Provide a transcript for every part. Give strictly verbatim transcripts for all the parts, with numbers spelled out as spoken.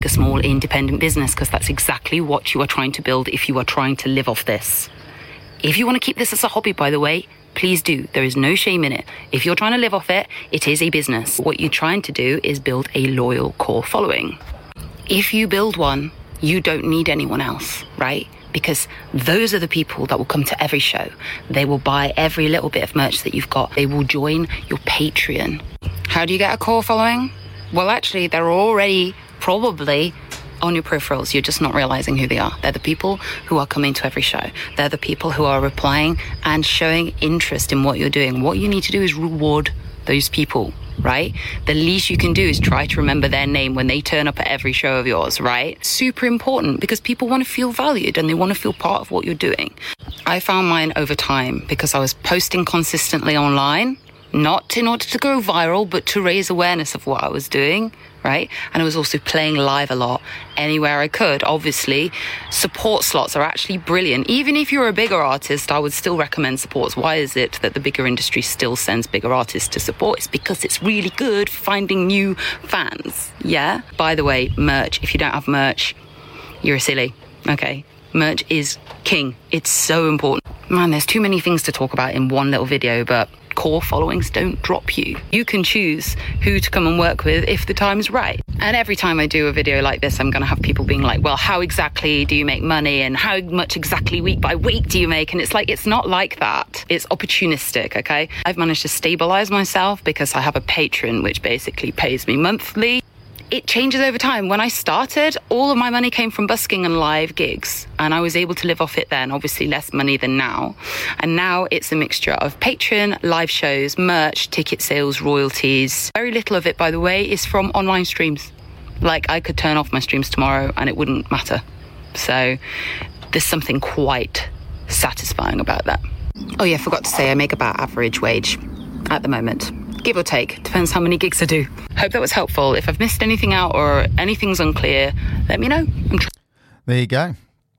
a small independent business, because that's exactly what you are trying to build if you are trying to live off this. If you want to keep this as a hobby, by the way, please do. There is no shame in it. If you're trying to live off it, it is a business. What you're trying to do is build a loyal core following. If you build one, you don't need anyone else, right? Because those are the people that will come to every show. They will buy every little bit of merch that you've got. They will join your Patreon. How do you get a core following? Well, actually, they're already probably on your peripherals. You're just not realizing who they are. They're the people who are coming to every show. They're the people who are replying and showing interest in what you're doing. What you need to do is reward those people, right? The least you can do is try to remember their name when they turn up at every show of yours, right? Super important, because people want to feel valued and they want to feel part of what you're doing. I found mine over time because I was posting consistently online, not in order to go viral, but to raise awareness of what I was doing, right? And I was also playing live a lot, anywhere I could. Obviously, support slots are actually brilliant. Even if you're a bigger artist, I would still recommend supports. Why is it that the bigger industry still sends bigger artists to support? It's because it's really good for finding new fans, yeah? By the way, merch. If you don't have merch, you're a silly, okay? Merch is king. It's so important. Man, there's too many things to talk about in one little video, but core followings don't drop you. You can choose who to come and work with if the time's right. And every time I do a video like this, I'm going to have people being like, well, how exactly do you make money? And how much exactly week by week do you make? And it's like, it's not like that. It's opportunistic, okay? I've managed to stabilize myself because I have a Patreon, which basically pays me monthly. It changes over time. When I started, all of my money came from busking and live gigs, and I was able to live off it then, obviously less money than now. And now it's a mixture of Patreon, live shows, merch, ticket sales, royalties. Very little of it, by the way, is from online streams. Like, I could turn off my streams tomorrow and it wouldn't matter. So there's something quite satisfying about that. Oh yeah, I forgot to say, I make about average wage at the moment. Give or take, depends how many gigs I do. Hope that was helpful. If I've missed anything out or anything's unclear, let me know. I'm tr- there you go.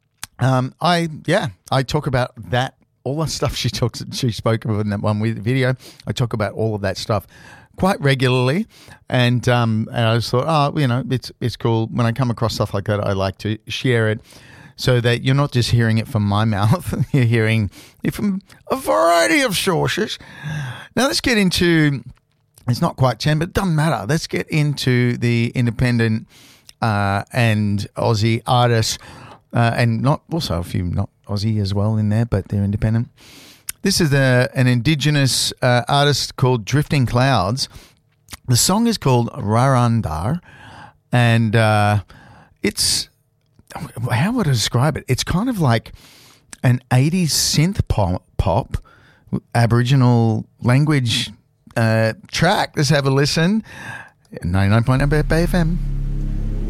Um, I yeah, I talk about that, all the stuff she talks, she spoke about in that one video. I talk about all of that stuff quite regularly, and um, and I just thought, oh, you know, it's it's cool when I come across stuff like that. I like to share it, so that you're not just hearing it from my mouth, you're hearing it from a variety of sources. Now let's get into, it's not quite ten, but it doesn't matter. Let's get into the independent uh, and Aussie artists, uh, and not also a few not Aussie as well in there, but they're independent. This is the, an Indigenous uh, artist called Drifting Clouds. The song is called Rarandar, and uh, it's, how would I describe it? It's kind of like an eighties synth pop, pop Aboriginal language uh, track. Let's have a listen. ninety-nine point nine Bay F M.